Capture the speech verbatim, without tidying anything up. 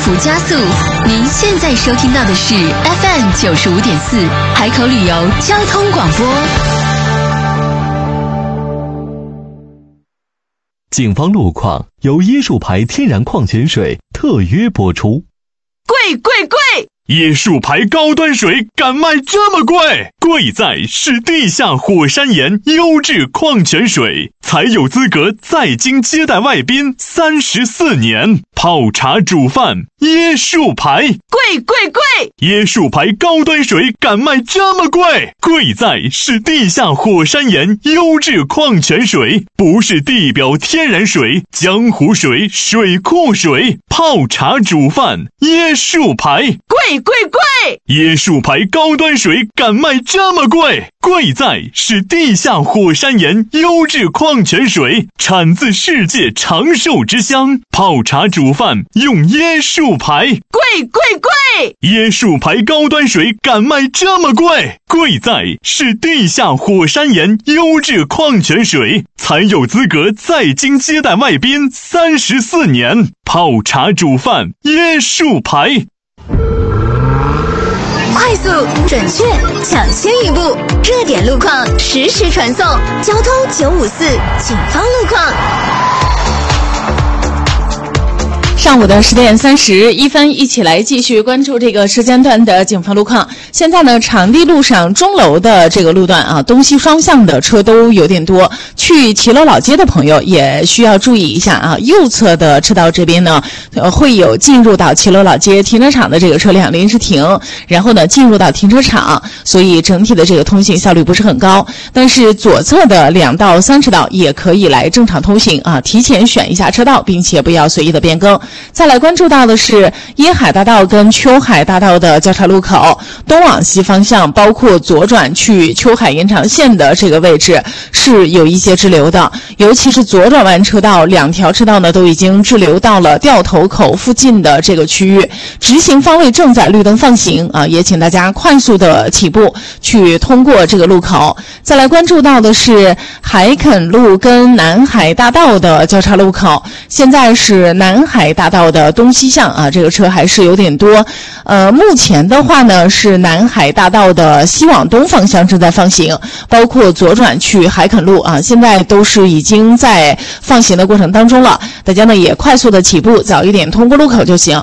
福加速。您现在收听到的是 F M 九十五点四海口旅游交通广播。 警方路况由椰树牌天然矿泉水特约播出。 贵贵贵！ 椰树牌高端水敢卖这么贵？贵在是地下火山岩优质矿泉水，才有资格在京接待外宾三十四年。泡茶煮饭，椰树牌， 贵贵贵！ 椰树牌高端水敢卖这么贵？贵在是地下火山岩优质矿泉水，不是地表天然水、江湖水、水库水。泡茶煮饭，椰树牌， 贵贵贵！ 椰树牌高端水敢卖这么贵？贵在是地下火山岩优质矿泉水，产自世界长寿之乡。泡茶煮饭用椰树牌， 贵贵贵！ 椰树牌高端水敢卖这么贵？贵在是地下火山岩优质矿泉水，才有资格在京接待外宾三十四年。泡茶煮饭，椰树牌。 快速、准确、抢先一步，热点路况实时传送。交通九五四警方路况。 上午的十点三十一分，一起来继续关注这个时间段的警方路况。现在呢，长堤路上钟楼的这个路段啊，东西双向的车都有点多，去齐楼老街的朋友也需要注意一下啊。右侧的车道这边呢，呃，会有进入到齐楼老街停车场的这个车辆临时停，然后呢进入到停车场，所以整体的这个通行效率不是很高。但是左侧的两到三车道也可以来正常通行啊，提前选一下车道，并且不要随意的变更。再来关注到的是椰海大道跟秋海大道的交叉路口，东往西方向包括左转去秋海延长线的这个位置是有一些滞留的，尤其是左转弯车道两条车道呢都已经滞留到了掉头口附近的这个区域，直行方位正在绿灯放行啊，也请大家快速的起步去通过这个路口。再来关注到的是海垦路跟南海大道的交叉路口，现在是南海大道的东西向啊，这个车还是有点多。呃，目前的话呢，是南海大道的西往东方向正在放行，包括左转去海垦路啊，现在都是已经在放行的过程当中了。大家呢也快速的起步，早一点通过路口就行。